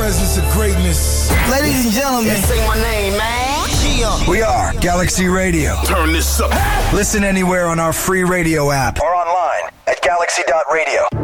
presence of greatness. Ladies and gentlemen, say my name, man. We are Galaxy Radio. Turn this up. Listen anywhere on our free radio app or online at galaxy.radio.